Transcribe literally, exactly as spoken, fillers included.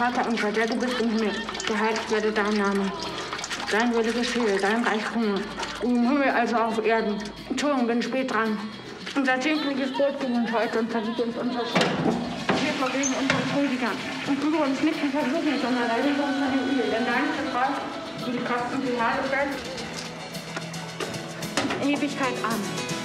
Vater unser, der du bist im Himmel, geheiligt werde dein Name. Dein Wille geschehe, dein Reich komme, im Himmel also auf Erden. Entschuldigung, bin spät dran. Unser tägliches Brot gib uns heute und vergib uns unser Schuld. Wir vergeben unseren Schuldigern. Und führe uns nicht in Versuchung, sondern erlöse uns von dem Übel. Denn dein ist das Reich, die Kraft und die Herrlichkeit in Ewigkeit. Amen.